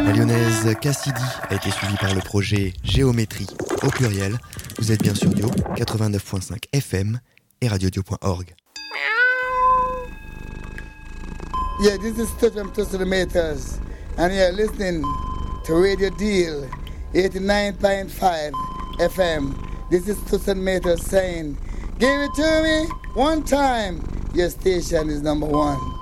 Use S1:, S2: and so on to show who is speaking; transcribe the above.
S1: La lyonnaise Cassidy a été suivie par le projet Géométrie au pluriel. Vous êtes bien sur Dio 89.5 FM et radiodio.org.
S2: Yeah, this is Stuff from Tussle and you're listening to Radio Deal 89.5 FM. This is Tussle saying, give it to me one time. Your station is number one.